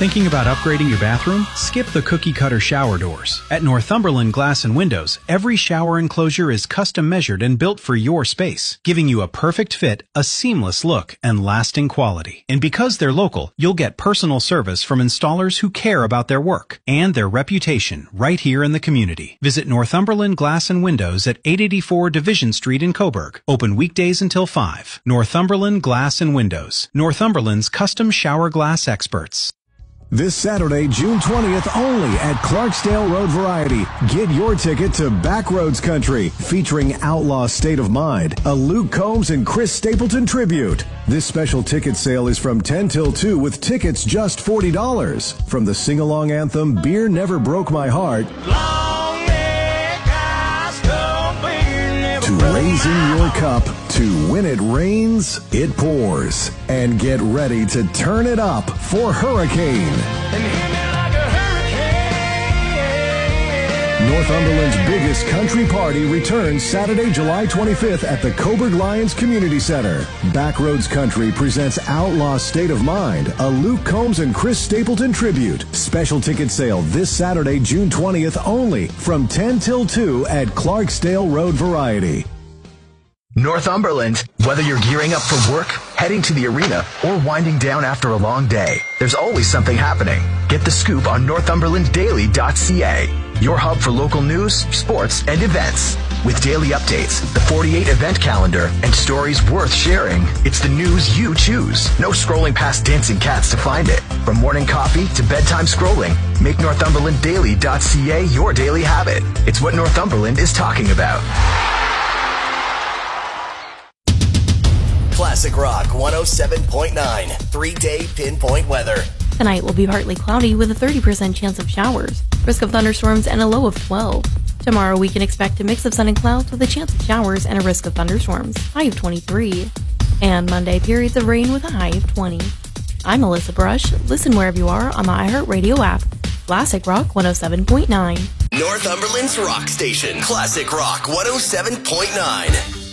Thinking about upgrading your bathroom? Skip the cookie-cutter shower doors. At Northumberland Glass and Windows, every shower enclosure is custom measured and built for your space, giving you a perfect fit, a seamless look, and lasting quality. And because they're local, you'll get personal service from installers who care about their work and their reputation right here in the community. Visit Northumberland Glass and Windows at 884 Division Street in Coburg. Open weekdays until 5. Northumberland Glass and Windows. Northumberland's custom shower glass experts. This Saturday, June 20th, only at Clarksdale Road Variety. Get your ticket to Backroads Country, featuring Outlaw State of Mind, a Luke Combs and Chris Stapleton tribute. This special ticket sale is from 10 till 2 with tickets just $40. From the sing-along anthem, Beer Never Broke My Heart, to raising your cup, to When It Rains, It Pours. And get ready to turn it up for Hurricane. Northumberland's biggest country party returns Saturday, July 25th at the Coburg Lions Community Center. Backroads Country presents Outlaw State of Mind, a Luke Combs and Chris Stapleton tribute. Special ticket sale this Saturday, June 20th only from 10 till 2 at Clarksdale Road Variety. Northumberland, whether you're gearing up for work, heading to the arena, or winding down after a long day, there's always something happening. Get the scoop on northumberlanddaily.ca, your hub for local news, sports, and events. With daily updates, the 48 event calendar, and stories worth sharing, it's the news you choose. No scrolling past dancing cats to find it. From morning coffee to bedtime scrolling, make northumberlanddaily.ca your daily habit. It's what Northumberland is talking about. Classic Rock 107.9, 3-day pinpoint weather. Tonight will be partly cloudy with a 30% chance of showers. Risk of thunderstorms and a low of 12. Tomorrow we can expect a mix of sun and clouds with a chance of showers and a risk of thunderstorms, high of 23. And Monday, periods of rain with a high of 20. I'm Melissa Brush. Listen wherever you are on the iHeartRadio app. Classic Rock 107.9. Northumberland's rock station. Classic Rock 107.9.